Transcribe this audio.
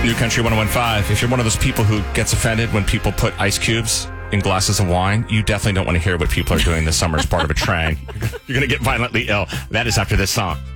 New Country 101.5. If you're one of those people who gets offended when people put ice cubes in glasses of wine, you definitely don't want to hear what people are doing this summer as part of a trend. You're going to get violently ill. That is after this song.